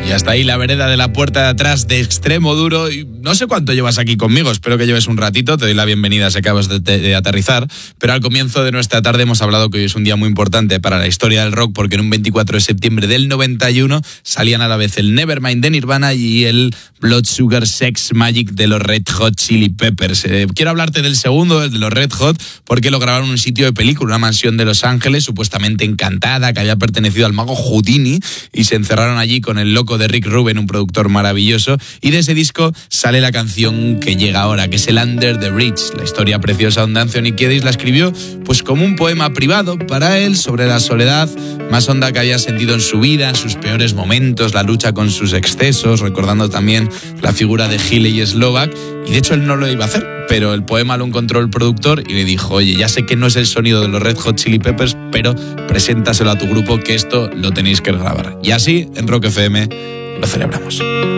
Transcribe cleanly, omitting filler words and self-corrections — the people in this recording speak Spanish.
Y hasta ahí la vereda de la puerta de atrás de Extremo Duro. Y no sé cuánto llevas aquí conmigo, espero que lleves un ratito. Te doy la bienvenida si acabas de aterrizar. Pero al comienzo de nuestra tarde hemos hablado que hoy es un día muy importante para la historia del rock, porque en un 24 de septiembre del 91 salían a la vez el Nevermind de Nirvana y el Blood Sugar Sex Magic de los Red Hot Chili Peppers. Quiero hablarte del segundo, el de los Red Hot, porque lo grabaron en un sitio de película, una mansión de Los Ángeles, supuestamente encantada, que había pertenecido al mago Houdini, y se encerraron allí con el loco de Rick Rubin, un productor maravilloso, y de ese disco sale la canción que llega ahora, que es el Under the Bridge, la historia preciosa donde Anthony Kiedis la escribió pues como un poema privado para él sobre la soledad más honda que había sentido en su vida, en sus peores momentos, la lucha con sus excesos, recordando también la figura de Hilley Slovak, y de hecho él no lo iba a hacer, pero el poema lo encontró el productor y le dijo: oye, ya sé que no es el sonido de los Red Hot Chili Peppers, pero preséntaselo a tu grupo, que esto lo tenéis que grabar. Y así, en Rock FM, lo celebramos.